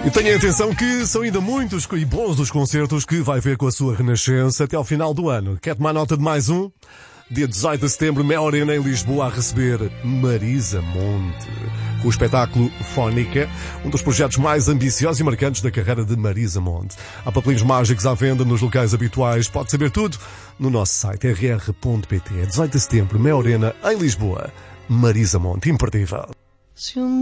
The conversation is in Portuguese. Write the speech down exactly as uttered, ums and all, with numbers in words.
E tenha atenção que são ainda muitos e bons os concertos que vai ver com a sua Renascença até ao final do ano. Quer tomar nota de mais um? Dia dezoito de setembro, Mel Arena em Lisboa a receber Marisa Monte. Com o espetáculo Fónica, um dos projetos mais ambiciosos e marcantes da carreira de Marisa Monte. Há papelinhos mágicos à venda nos locais habituais. Pode saber tudo no nosso site r r ponto p t. dezoito de setembro, Mel Arena em Lisboa. Marisa Monte, imperdível.